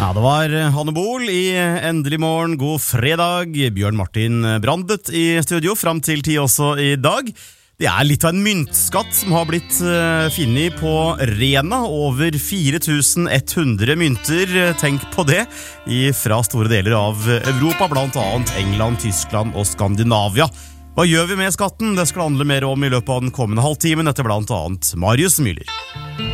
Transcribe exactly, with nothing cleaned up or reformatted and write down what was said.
Ja, det var Hanne Bol i Endelig morgen, god fredag. Bjørn Martin Brandet i studio, frem til ti også i dag. Det er litt av en myntskatt som har blitt uh, finnet på Rena. Over fire tusen ett hundre mynter, tenk på det, i, fra store deler av Europa, blant annet England, Tyskland og Skandinavia. Hva gjør vi med skatten? Det skal handle mer om i løpet av den kommende halvtimen, etter blant annet Marius Müller.